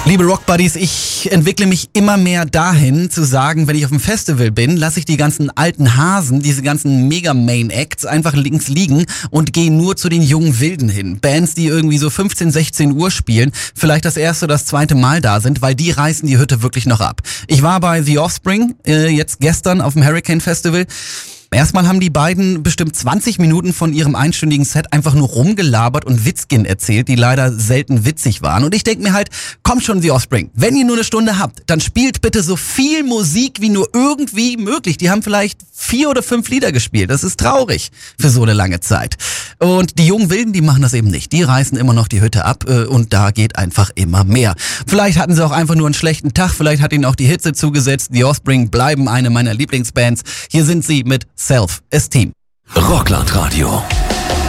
Liebe Rockbuddies, ich entwickle mich immer mehr dahin zu sagen, wenn ich auf dem Festival bin, lasse ich die ganzen alten Hasen, diese ganzen Mega-Main-Acts einfach links liegen und gehe nur zu den jungen Wilden hin. Bands, die irgendwie so 15, 16 Uhr spielen, vielleicht das erste oder das zweite Mal da sind, weil die reißen die Hütte wirklich noch ab. Ich war bei The Offspring, jetzt gestern auf dem Hurricane Festival. Erstmal haben die beiden bestimmt 20 Minuten von ihrem einstündigen Set einfach nur rumgelabert und Witzchen erzählt, die leider selten witzig waren. Und ich denke mir halt, komm schon, The Offspring, wenn ihr nur eine Stunde habt, dann spielt bitte so viel Musik wie nur irgendwie möglich. Die haben vielleicht 4 oder 5 Lieder gespielt. Das ist traurig für so eine lange Zeit. Und die jungen Wilden, die machen das eben nicht. Die reißen immer noch die Hütte ab und da geht einfach immer mehr. Vielleicht hatten sie auch einfach nur einen schlechten Tag, vielleicht hat ihnen auch die Hitze zugesetzt. The Offspring bleiben eine meiner Lieblingsbands. Hier sind sie mit Self-Esteem. Rockland Radio.